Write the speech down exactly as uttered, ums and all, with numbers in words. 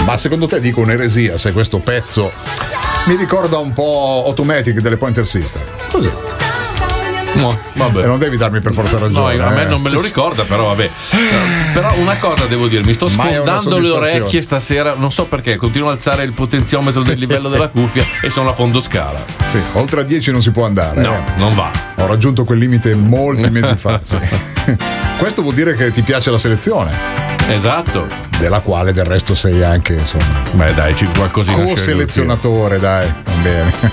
Ma secondo te dico un'eresia se questo pezzo mi ricorda un po' Automatic delle Pointer Sisters? Così. No, vabbè. E non devi darmi per forza ragione. No, a me eh. non me lo ricorda, però vabbè. Però una cosa devo dire, mi sto sfondando le orecchie stasera, non so perché, continuo a alzare il potenziometro del livello della cuffia e sono a fondo scala. Sì, oltre a dieci non si può andare. No, eh. non va. Ho raggiunto quel limite molti mesi fa. Sì. Questo vuol dire che ti piace la selezione. Esatto. Della quale del resto sei anche, insomma. Beh dai, c'è qualcosina. Co-selezionatore, dai, va bene.